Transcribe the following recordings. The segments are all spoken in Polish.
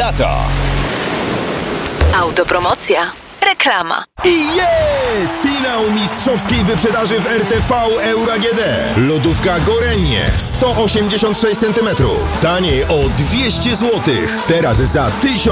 lato. Autopromocja. Reklama. I jest! Finał mistrzowskiej wyprzedaży w RTV Euro AGD. Lodówka Gorenie 186 cm. Taniej o 200 zł. Teraz za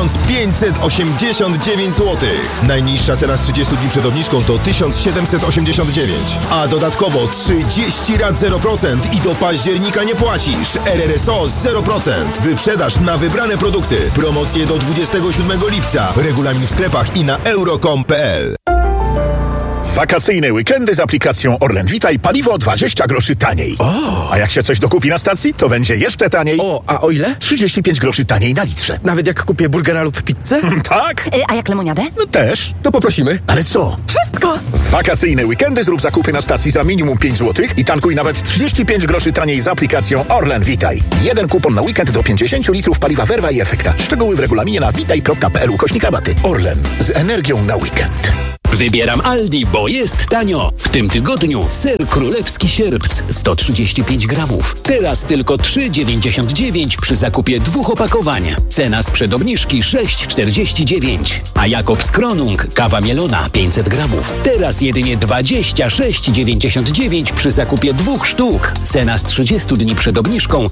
1589 zł. Najniższa cena z 30 dni przed obniżką to 1789. A dodatkowo 30 rat 0% i do października nie płacisz. RRSO 0%. Wyprzedaż na wybrane produkty. Promocje do 27 lipca. Regulamin w sklepach i na euro.com.pl. Wakacyjne weekendy z aplikacją Orlen Vitaj paliwo 20 groszy taniej. A jak się coś dokupi na stacji, to będzie jeszcze taniej. A o ile? 35 groszy taniej na litrze. Nawet jak kupię burgera lub pizzę? Tak? A jak lemoniadę? No też. To poprosimy. Ale co? Wszystko! W wakacyjne weekendy zrób zakupy na stacji za minimum 5 zł i tankuj nawet 35 groszy taniej z aplikacją Orlen Vitaj. Jeden kupon na weekend do 50 litrów paliwa Verva i Efekta. Szczegóły w regulaminie na vitaj.pl/rabaty. Orlen. Z energią na weekend. Wybieram Aldi, bo jest tanio. W tym tygodniu ser królewski sierpc 135 gramów. Teraz tylko 3,99 przy zakupie 2 opakowań. Cena sprzed obniżki 6,49. A Jakobs Kronung kawa mielona 500 gramów. Teraz jedynie 26,99 przy zakupie 2 sztuk. Cena z 30 dni przed obniżką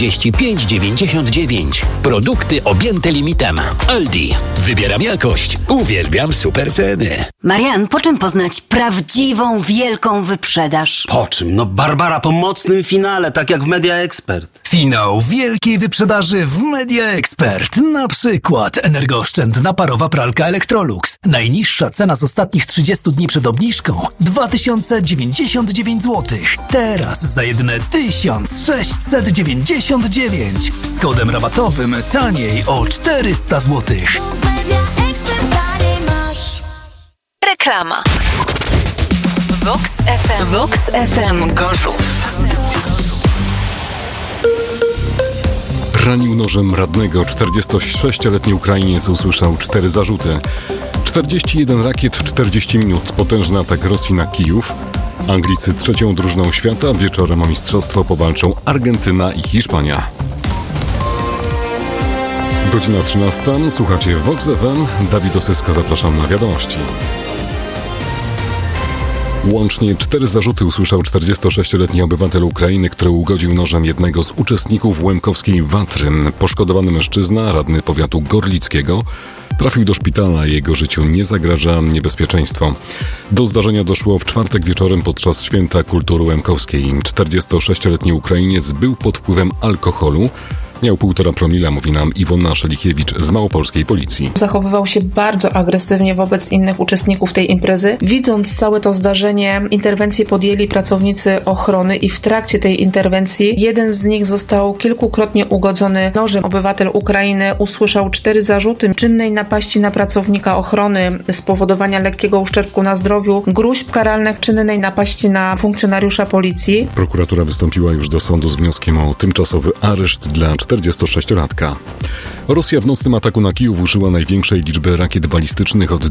45,99. Produkty objęte limitem. Aldi. Wybieram jakość. Uwielbiam super ceny. Marian, po czym poznać prawdziwą, wielką wyprzedaż? Po czym? No Barbara po mocnym finale, tak jak w Media Expert. Finał wielkiej wyprzedaży w Media Expert. Na przykład energooszczędna parowa pralka Electrolux. Najniższa cena z ostatnich 30 dni przed obniżką 2099 zł. Teraz za jedyne 1699. Z kodem rabatowym taniej o 400 zł. Reklama. Vox FM. Vox FM Gorzów. Ranił nożem radnego. 46-letni Ukrainiec usłyszał 4 zarzuty. 41 rakiet w 40 minut. Potężny atak Rosji na Kijów. Anglicy trzecią drużyną świata. Wieczorem o mistrzostwo powalczą Argentyna i Hiszpania. Godzina 13. Słuchacie Vox FM. Dawid Osyska, zapraszam na wiadomości. Łącznie 4 zarzuty usłyszał 46-letni obywatel Ukrainy, który ugodził nożem jednego z uczestników łemkowskiej watry. Poszkodowany mężczyzna, radny powiatu gorlickiego, trafił do szpitala, jego życiu nie zagraża niebezpieczeństwo. Do zdarzenia doszło w czwartek wieczorem podczas Święta Kultury Łemkowskiej. 46-letni Ukrainiec był pod wpływem alkoholu. Miał 1,5 promila, mówi nam Iwona Szelikiewicz z małopolskiej policji. Zachowywał się bardzo agresywnie wobec innych uczestników tej imprezy. Widząc całe to zdarzenie, interwencję podjęli pracownicy ochrony i w trakcie tej interwencji jeden z nich został kilkukrotnie ugodzony nożem. Obywatel Ukrainy usłyszał 4 zarzuty czynnej napaści na pracownika ochrony, spowodowania lekkiego uszczerbku na zdrowiu, gróźb karalnych, czynnej napaści na funkcjonariusza policji. Prokuratura wystąpiła już do sądu z wnioskiem o tymczasowy areszt dla 46-latka. Rosja w nocnym ataku na Kijów użyła największej liczby rakiet balistycznych od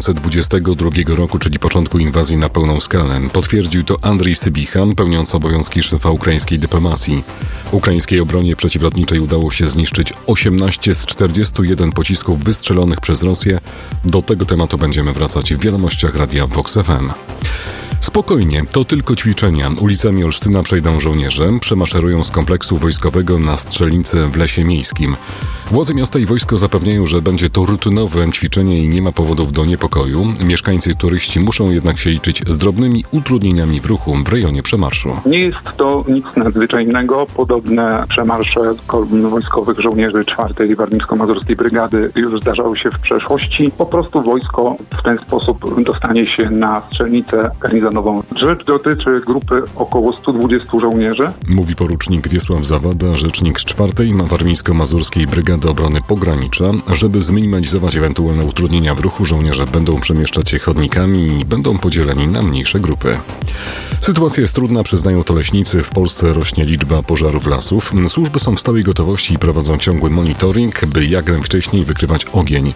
2022 roku, czyli początku inwazji na pełną skalę. Potwierdził to Andrzej Sybicha, pełniący obowiązki szefa ukraińskiej dyplomacji. Ukraińskiej obronie przeciwlotniczej udało się zniszczyć 18 z 41 pocisków wystrzelonych przez Rosję. Do tego tematu będziemy wracać w wiadomościach Radia Vox FM. Spokojnie, to tylko ćwiczenia. Ulicami Olsztyna przejdą żołnierze, przemaszerują z kompleksu wojskowego na strzelnicę w Lesie Miejskim. Władze miasta i wojsko zapewniają, że będzie to rutynowe ćwiczenie i nie ma powodów do niepokoju. Mieszkańcy i turyści muszą jednak się liczyć z drobnymi utrudnieniami w ruchu w rejonie przemarszu. Nie jest to nic nadzwyczajnego. Podobne przemarsze wojskowych żołnierzy 4. Warmińsko-Mazurskiej Brygady już zdarzały się w przeszłości. Po prostu wojsko w ten sposób dostanie się na strzelnicę garnizonową. Rzecz dotyczy grupy około 120 żołnierzy. Mówi porucznik Wiesław Zawada, rzecznik z 4. Warmińsko-Mazurskiej Brygady Obrony Pogranicza. Żeby zminimalizować ewentualne utrudnienia w ruchu, żołnierze będą przemieszczać się chodnikami i będą podzieleni na mniejsze grupy. Sytuacja jest trudna, przyznają to leśnicy. W Polsce rośnie liczba pożarów lasów. Służby są w stałej gotowości i prowadzą ciągły monitoring, by jak najwcześniej wykrywać ogień.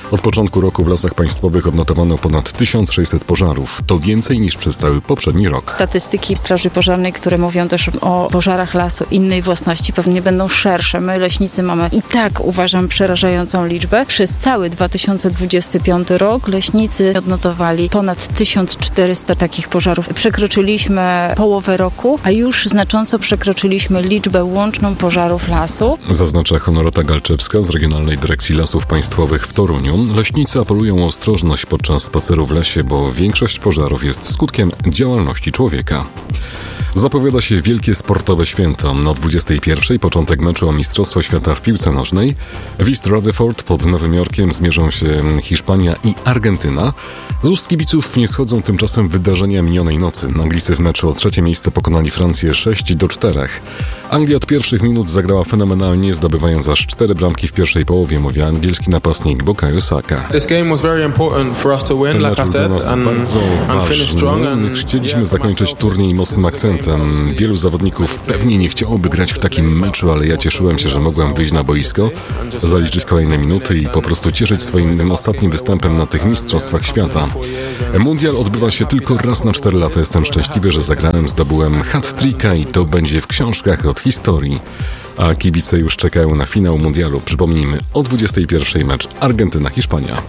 Od początku roku w Lasach Państwowych odnotowano ponad 1600 pożarów. To więcej niż przez cały poprzedni rok. Statystyki Straży Pożarnej, które mówią też o pożarach lasu innej własności, pewnie będą szersze. My, leśnicy, mamy i tak, uważam, przerażającą liczbę. Przez cały 2025 rok leśnicy odnotowali ponad 1400 takich pożarów. Przekroczyliśmy połowę roku, a już znacząco przekroczyliśmy liczbę łączną pożarów lasu. Zaznacza Honorata Galczewska z Regionalnej Dyrekcji Lasów Państwowych w Toruniu. Leśnicy apelują o ostrożność podczas spaceru w lesie, bo większość pożarów jest skutkiem działalności człowieka. Zapowiada się wielkie sportowe święto. O 21:00 początek meczu o Mistrzostwo Świata w piłce nożnej. W East Rutherford pod Nowym Jorkiem zmierzą się Hiszpania i Argentyna. Z ust kibiców nie schodzą tymczasem wydarzenia minionej nocy. Anglicy w meczu o 3. miejsce pokonali Francję 6-4. Anglia od pierwszych minut zagrała fenomenalnie, zdobywając aż 4 bramki w pierwszej połowie, mówi angielski napastnik Bukayo Saka. Ten mecz był dla nas bardzo ważny. Chcieliśmy zakończyć turniej mocnym akcentem. Wielu zawodników pewnie nie chciałoby grać w takim meczu, ale ja cieszyłem się, że mogłem wyjść na boisko, zaliczyć kolejne minuty i po prostu cieszyć swoim ostatnim występem na tych mistrzostwach świata. Mundial odbywa się tylko raz na 4 lata. Jestem szczęśliwy, że zagrałem, zdobyłem hat-tricka i to będzie w książkach od historii. A kibice już czekają na finał mundialu. Przypomnijmy, o 21:00 mecz Argentyna-Hiszpania.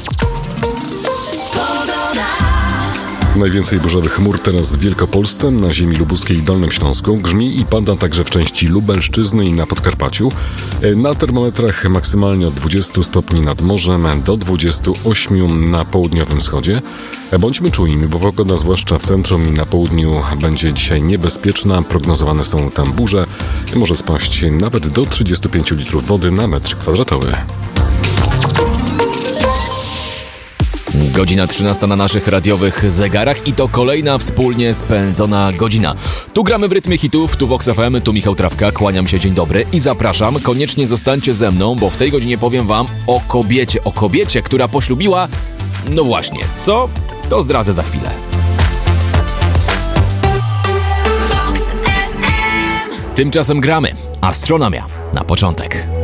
Najwięcej burzowych chmur teraz w Wielkopolsce, na ziemi lubuskiej i Dolnym Śląsku. Grzmi i pada także w części Lubelszczyzny i na Podkarpaciu. Na termometrach maksymalnie od 20 stopni nad morzem do 28 na południowym wschodzie. Bądźmy czujni, bo pogoda zwłaszcza w centrum i na południu będzie dzisiaj niebezpieczna. Prognozowane są tam burze. Może spaść nawet do 35 litrów wody na metr kwadratowy. Godzina 13 na naszych radiowych zegarach i to kolejna wspólnie spędzona godzina. Tu gramy w rytmie hitów, tu Vox FM, tu Michał Trawka, kłaniam się, dzień dobry i zapraszam. Koniecznie zostańcie ze mną, bo w tej godzinie powiem wam o kobiecie, która poślubiła... No właśnie, co? To zdradzę za chwilę. Tymczasem gramy. Astronomia na początek.